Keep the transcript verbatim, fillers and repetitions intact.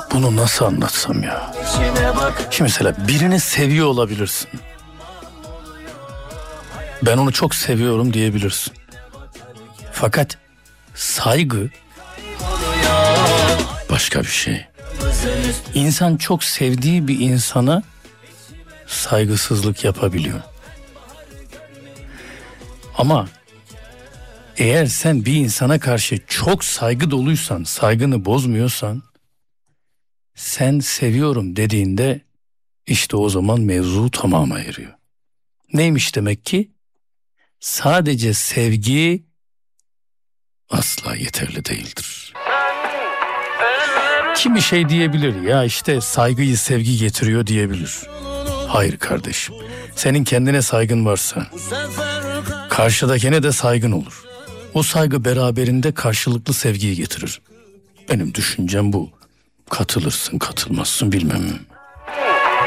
Bunu nasıl anlatsam ya? Şimdi mesela birini seviyor olabilirsin. Ben onu çok seviyorum diyebilirsin. Fakat saygı başka bir şey. İnsan çok sevdiği bir insana saygısızlık yapabiliyor. Ama eğer sen bir insana karşı çok saygı doluysan, saygını bozmuyorsan, sen seviyorum dediğinde işte o zaman mevzu tamama eriyor. Neymiş demek ki? Sadece sevgi asla yeterli değildir. Kimi şey diyebilir ya, işte saygıyı sevgi getiriyor diyebilir. Hayır kardeşim. Senin kendine saygın varsa karşıdakine de saygın olur. O saygı beraberinde karşılıklı sevgiyi getirir. Benim düşüncem bu. Katılırsın, katılmazsın bilmem.